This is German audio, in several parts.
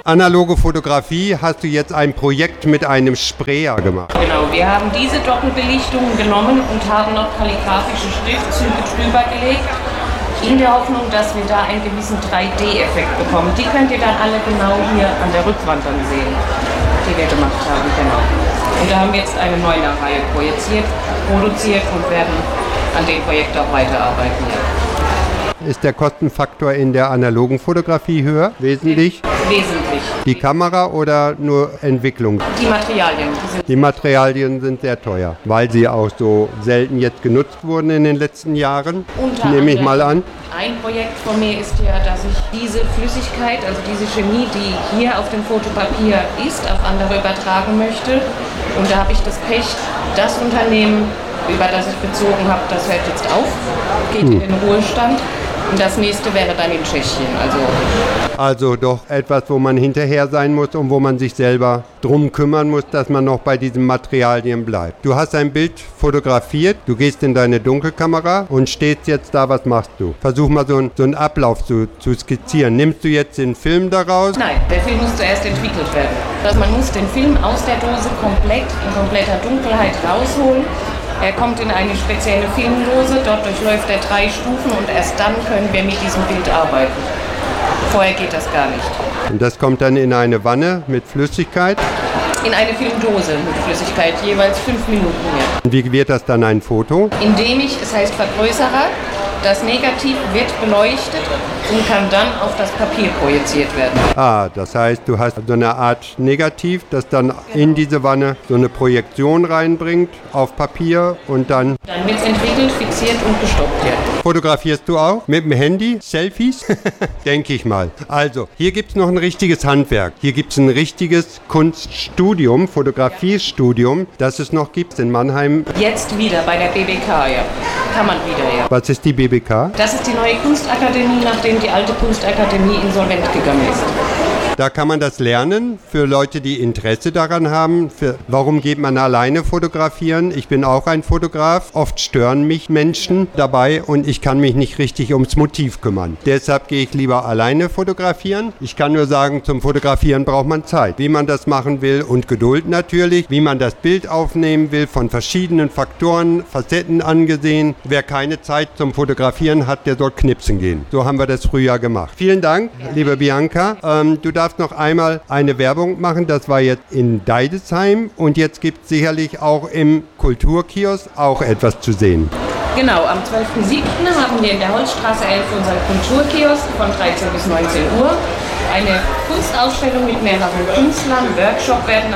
analoge Fotografie hast du jetzt ein Projekt mit einem Sprayer gemacht. Genau, wir haben diese Doppelbelichtungen genommen und haben noch kalligraphische Schriftzüge drüber gelegt, in der Hoffnung, dass wir da einen gewissen 3D-Effekt bekommen. Die könnt ihr dann alle genau hier an der Rückwand dann sehen, die wir gemacht haben. Genau. Und da haben wir jetzt eine neue Reihe projiziert, produziert und werden an dem Projekt auch weiterarbeiten. Ist der Kostenfaktor in der analogen Fotografie höher? Wesentlich? Wesentlich. Die Kamera oder nur Entwicklung? Die Materialien. Die Materialien sind sehr teuer, weil sie auch so selten jetzt genutzt wurden in den letzten Jahren. Nehme ich mal an. Ein Projekt von mir ist ja, dass ich diese Flüssigkeit, also diese Chemie, die hier auf dem Fotopapier ist, auf andere übertragen möchte. Und da habe ich das Pech, das Unternehmen, über das ich bezogen habe, das hört jetzt auf, geht in den Ruhestand. Und das nächste wäre dann in Tschechien. Also doch etwas, wo man hinterher sein muss und wo man sich selber drum kümmern muss, dass man noch bei diesen Materialien bleibt. Du hast ein Bild fotografiert, du gehst in deine Dunkelkamera und stehst jetzt da, was machst du? Versuch mal so einen Ablauf zu skizzieren. Nimmst du jetzt den Film daraus? Nein, der Film muss zuerst entwickelt werden. Also man muss den Film aus der Dose komplett, in kompletter Dunkelheit rausholen. Er kommt in eine spezielle Filmdose, dort durchläuft er 3 Stufen und erst dann können wir mit diesem Bild arbeiten. Vorher geht das gar nicht. Und das kommt dann in eine Wanne mit Flüssigkeit? In eine Filmdose mit Flüssigkeit, jeweils 5 Minuten mehr. Und wie wird das dann ein Foto? Indem ich, es heißt Vergrößerer, das Negativ wird beleuchtet und kann dann auf das Papier projiziert werden. Das heißt, du hast so eine Art Negativ, das dann in diese Wanne so eine Projektion reinbringt auf Papier und dann... Dann wird es entwickelt, fixiert und gestoppt werden. Fotografierst du auch mit dem Handy? Selfies? Denke ich mal. Also, hier gibt es noch ein richtiges Handwerk. Hier gibt es ein richtiges Kunststudium, Fotografiestudium, das es noch gibt in Mannheim. Jetzt wieder bei der BBK, ja. Kann man wieder, ja. Was ist die BBK? Das ist die neue Kunstakademie, nachdem die alte Kunstakademie insolvent gegangen ist. Da kann man das lernen für Leute, die Interesse daran haben. Warum geht man alleine fotografieren? Ich bin auch ein Fotograf. Oft stören mich Menschen dabei und ich kann mich nicht richtig ums Motiv kümmern. Deshalb gehe ich lieber alleine fotografieren. Ich kann nur sagen, zum Fotografieren braucht man Zeit. Wie man das machen will und Geduld natürlich. Wie man das Bild aufnehmen will, von verschiedenen Faktoren, Facetten angesehen. Wer keine Zeit zum Fotografieren hat, der soll knipsen gehen. So haben wir das früher gemacht. Vielen Dank, liebe Bianca. Du darfst noch einmal eine Werbung machen. Das war jetzt in Deidesheim und jetzt gibt es sicherlich auch im Kulturkiosk auch etwas zu sehen. Genau, am 12.07. haben wir in der Holzstraße 11 unseren Kulturkiosk von 13 bis 19 Uhr. Eine Kunstausstellung mit mehreren Künstlern, Workshops werden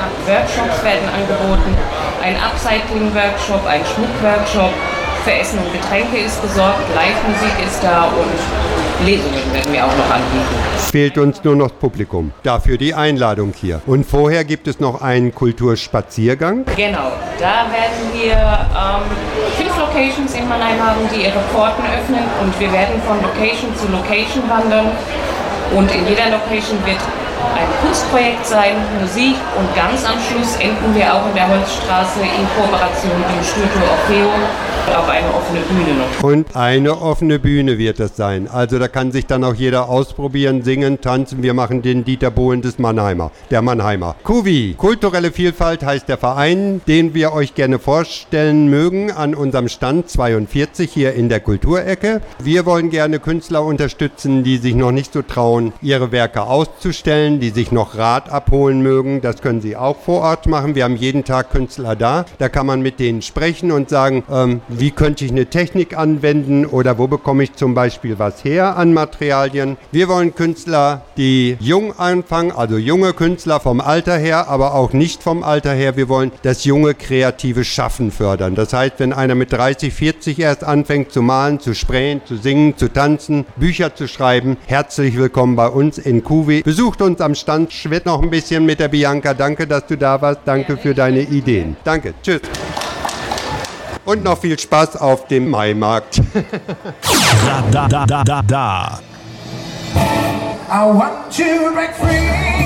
angeboten, ein Upcycling-Workshop, ein Schmuck-Workshop, für Essen und Getränke ist besorgt, Live-Musik ist da und Lesungen werden wir auch noch anbieten. Fehlt uns nur noch das Publikum. Dafür die Einladung hier. Und vorher gibt es noch einen Kulturspaziergang. Genau, da werden wir 5 Locations in Mannheim haben, die ihre Pforten öffnen und wir werden von Location zu Location wandern. Und in jeder Location wird ein Kunstprojekt sein, Musik und ganz am Schluss enden wir auch in der Holzstraße in Kooperation mit dem Studio Orfeo auf eine offene Bühne noch. Und eine offene Bühne wird das sein. Also da kann sich dann auch jeder ausprobieren, singen, tanzen. Wir machen den Dieter Bohlen der Mannheimer. KUVI, kulturelle Vielfalt heißt der Verein, den wir euch gerne vorstellen mögen an unserem Stand 42 hier in der Kulturecke. Wir wollen gerne Künstler unterstützen, die sich noch nicht so trauen, ihre Werke auszustellen, die sich noch Rat abholen mögen. Das können sie auch vor Ort machen. Wir haben jeden Tag Künstler da. Da kann man mit denen sprechen und sagen, wie könnte ich eine Technik anwenden oder wo bekomme ich zum Beispiel was her an Materialien. Wir wollen Künstler, die jung anfangen, also junge Künstler vom Alter her, aber auch nicht vom Alter her. Wir wollen das junge kreative Schaffen fördern. Das heißt, wenn einer mit 30, 40 erst anfängt zu malen, zu sprayen, zu singen, zu tanzen, Bücher zu schreiben, herzlich willkommen bei uns in KUVI. Besucht uns am Stand, schwätzt noch ein bisschen mit der Bianca. Danke, dass du da warst. Danke für deine Ideen. Danke. Tschüss. Und noch viel Spaß auf dem Maimarkt. I want to break free.